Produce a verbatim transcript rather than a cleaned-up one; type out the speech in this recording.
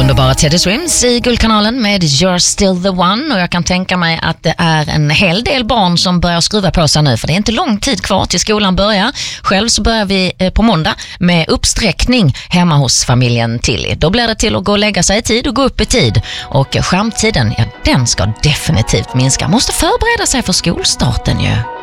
Underbara Teddy Swims i Guldkanalen med You're Still the One, och jag kan tänka mig att det är en hel del barn som börjar skruva på sig nu, för det är inte lång tid kvar till skolan börjar. Själv så börjar vi på måndag med uppsträckning hemma hos familjen Tilly. Då blir det till att gå och lägga sig i tid och gå upp i tid, och skärmtiden, ja, den ska definitivt minska. Måste förbereda sig för skolstarten ju.